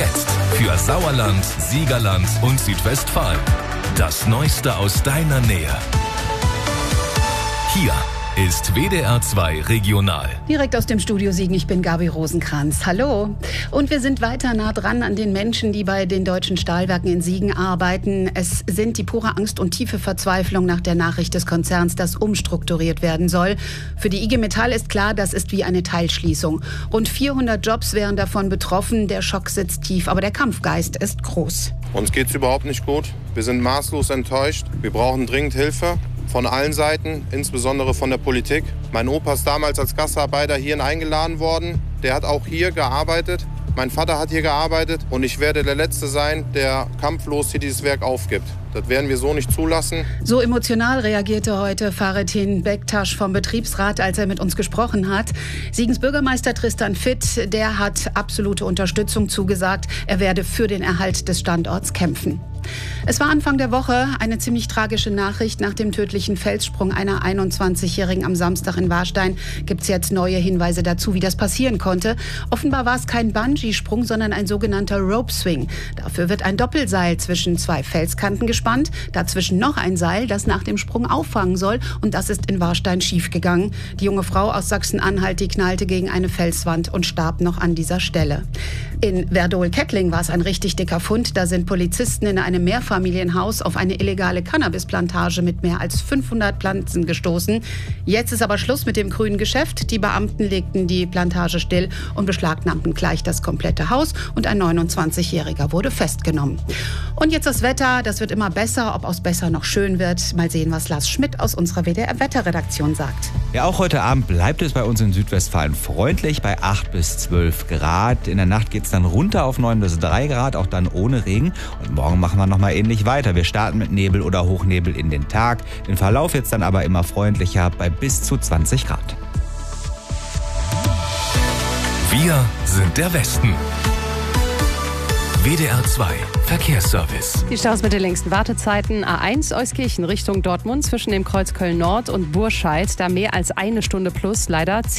Jetzt für Sauerland, Siegerland und Südwestfalen. Das Neueste aus deiner Nähe. Hier ist WDR 2 Regional. Direkt aus dem Studio Siegen, ich bin Gabi Rosenkranz. Hallo. Und wir sind weiter nah dran an den Menschen, die bei den deutschen Stahlwerken in Siegen arbeiten. Es sind die pure Angst und tiefe Verzweiflung nach der Nachricht des Konzerns, dass umstrukturiert werden soll. Für die IG Metall ist klar, das ist wie eine Teilschließung. Rund 400 Jobs wären davon betroffen. Der Schock sitzt tief, aber der Kampfgeist ist groß. Uns geht's überhaupt nicht gut. Wir sind maßlos enttäuscht. Wir brauchen dringend Hilfe. Von allen Seiten, insbesondere von der Politik. Mein Opa ist damals als Gastarbeiter hierhin eingeladen worden. Der hat auch hier gearbeitet. Mein Vater hat hier gearbeitet. Und ich werde der Letzte sein, der kampflos hier dieses Werk aufgibt. Das werden wir so nicht zulassen. So emotional reagierte heute Faretin Bektasch vom Betriebsrat, als er mit uns gesprochen hat. Siegens Bürgermeister Tristan Fitt, der hat absolute Unterstützung zugesagt. Er werde für den Erhalt des Standorts kämpfen. Es war Anfang der Woche eine ziemlich tragische Nachricht. Nach dem tödlichen Felssprung einer 21-Jährigen am Samstag in Warstein gibt es jetzt neue Hinweise dazu, wie das passieren konnte. Offenbar war es kein Bungee-Sprung, sondern ein sogenannter Rope Swing. Dafür wird ein Doppelseil zwischen zwei Felskanten gespannt. Dazwischen noch ein Seil, das nach dem Sprung auffangen soll. Und das ist in Warstein schiefgegangen. Die junge Frau aus Sachsen-Anhalt, die knallte gegen eine Felswand und starb noch an dieser Stelle. In Werdohl-Kettling war es ein richtig dicker Fund. Da sind Polizisten in einem Mehrfamilienhaus auf eine illegale Cannabisplantage mit mehr als 500 Pflanzen gestoßen. Jetzt ist aber Schluss mit dem grünen Geschäft. Die Beamten legten die Plantage still und beschlagnahmten gleich das komplette Haus. Und ein 29-Jähriger wurde festgenommen. Und jetzt das Wetter. Das wird immer besser. Ob aus besser noch schön wird. Mal sehen, was Lars Schmidt aus unserer WDR-Wetterredaktion sagt. Ja, auch heute Abend bleibt es bei uns in Südwestfalen freundlich bei 8 bis 12 Grad. In der Nacht geht es dann runter auf 9 bis 3 Grad, auch dann ohne Regen. Und morgen machen wir nochmal ähnlich weiter. Wir starten mit Nebel oder Hochnebel in den Tag. Den Verlauf jetzt dann aber immer freundlicher bei bis zu 20 Grad. Wir sind der Westen. WDR 2 Verkehrsservice. Die Staus mit den längsten Wartezeiten. A1 Euskirchen Richtung Dortmund zwischen dem Kreuz Köln Nord und Burscheid. Da mehr als eine Stunde plus leider.